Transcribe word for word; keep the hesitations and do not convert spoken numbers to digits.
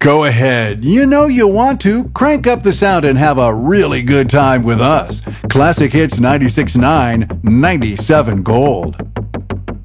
Go ahead. You know you want to. Crank up the sound and have a really good time with us. Classic Hits ninety-six point nine, ninety-seven Gold.